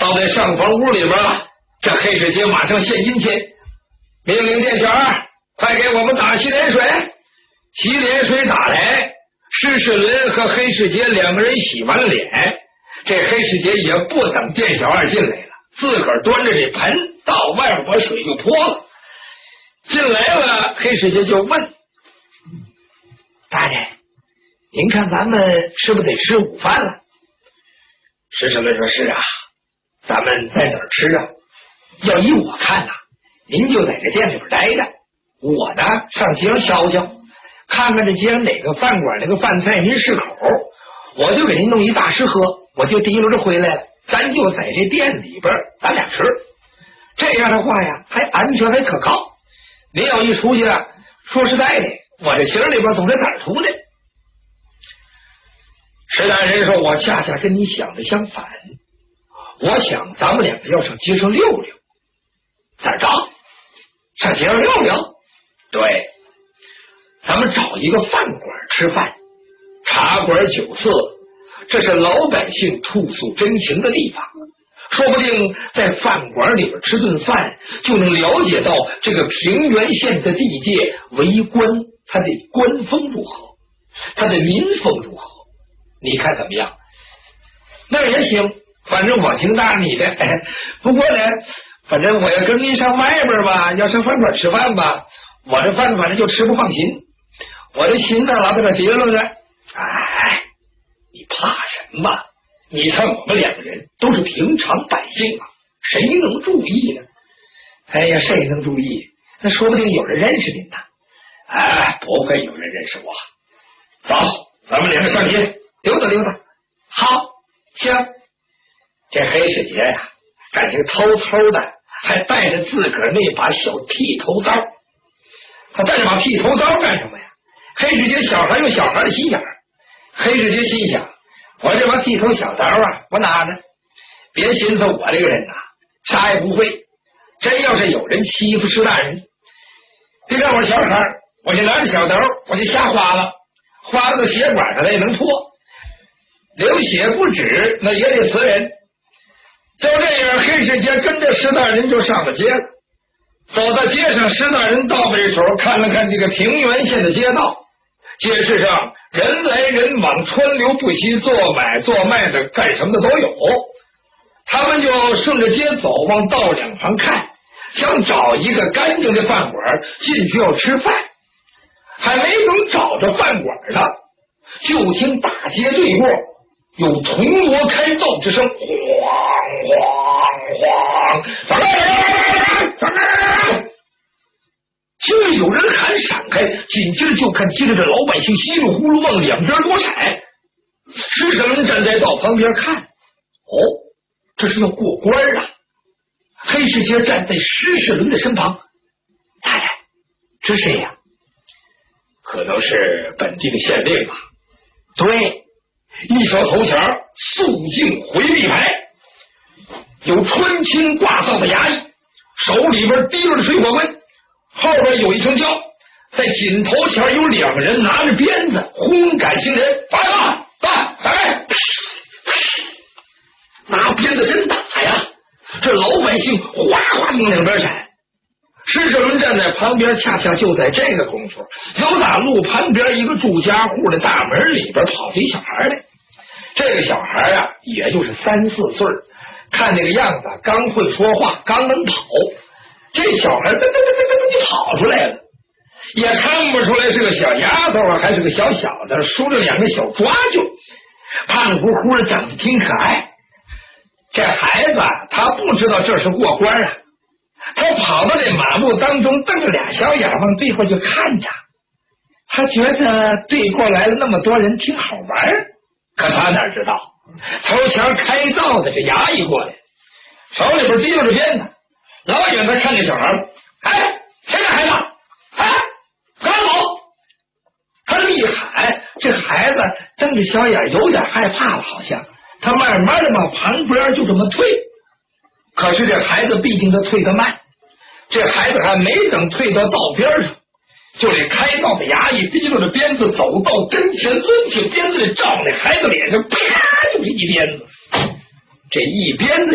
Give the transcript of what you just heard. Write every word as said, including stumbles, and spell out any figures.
到在上房屋里边了。这黑世杰马上献殷勤，命令店小二快给我们打洗脸水。洗脸水打来，施世伦和黑世杰两个人洗完了脸，这黑世杰也不等店小二进来了，自个儿端着这盆到外边把水就泼了。进来了，黑世杰就问大人，您看咱们是不是得吃午饭了？施世伦说是啊，咱们在哪儿吃啊？要依我看呐、啊，您就在这店里边待着，我呢上街上瞧瞧，看看这街上哪个饭馆那个饭菜您适口，我就给您弄一大食盒，我就提溜着回来了，咱就在这店里边咱俩吃，这样的话呀还安全还可靠。您要一出去了，说实在的，我这心里边总是哪儿出的。石大人说，我恰恰跟你想的相反，我想咱们两个要上街上溜溜。咋着？上街上溜溜？对，咱们找一个饭馆吃饭，茶馆酒肆，这是老百姓吐诉真情的地方，说不定在饭馆里边吃顿饭，就能了解到这个平原县的地界为官他的官风如何，他的民风如何，你看怎么样？那也行，反正我听大你的、哎、不过呢反正我要跟您上外边吧，要上饭馆吃饭吧，我这饭反正就吃不放心，我这心呢老在这提溜着。哎，你怕什么？你看我们两个人都是平常百姓啊，谁能注意呢？哎呀，谁能注意？那说不定有人认识您呢。哎，不会有人认识我。走，咱们两个上街溜达溜达。好，行。这黑世杰呀、啊，感情偷偷的还带着自个儿那把小剃头刀。他带着把剃头刀干什么呀？黑世杰小孩有小孩的心眼儿。黑世杰心想，我这把剃头小刀啊，我拿着，别寻思我这个人呐、啊，啥也不会。真要是有人欺负石大人，别看我小孩，我就拿着小刀，我就瞎划了，划到血管上，它也能破，流血不止，那也得死人。就这样，黑世杰跟着石大人就上了街了。走到街上，石大人倒背手看了看这个平原县的街道，街市上人来人往，川流不息，做买做卖的干什么的都有。他们就顺着街走，往道两旁看，想找一个干净的饭馆进去要吃饭。还没等找着饭馆呢，就听大街对过有铜锣开奏之声，晃晃晃，听着有人喊闪开，紧接着就看接着这老百姓稀里呼噜往两边躲闪。石生人站在道旁边看，哦，这是要过关啊！黑世杰站在施世伦的身旁，大人，这是谁呀？可能是本地的县令吧。对，一条头衔肃静回避牌，有穿青挂造的衙役，手里边提着水火棍，后边有一层轿，在紧头前有两个人拿着鞭子轰赶行人。来吧，来来，拿鞭子真打呀！这老百姓哗哗往两边闪。施世伦站在旁边，恰恰就在这个功夫，有打路旁边一个住家户的大门里边跑出一小孩来。这个小孩啊，也就是三四岁，看这个样子刚会说话，刚能跑。这小孩噔噔噔噔噔就跑出来了，也看不出来是个小丫头啊，还是个小小的，梳着两个小抓髻，胖乎乎的，长得挺可爱。这孩子他不知道这是过关啊，他跑到这马路当中，瞪着俩小眼往对过去看着，他觉得对过来了那么多人挺好玩，可他哪知道头前开道的这衙役过来，手里边提溜着鞭子，老远他看见小孩，哎，谁家孩子？哎，赶紧走！他这么一喊，这孩子瞪着小眼，有点害怕了，好像他慢慢的往旁边就这么退。可是这孩子毕竟他退得慢，这孩子还没等退到道边上，就这开道的衙役提溜着鞭子走到跟前，抡起鞭子照那孩子脸上，啪就是一鞭子。这一鞭子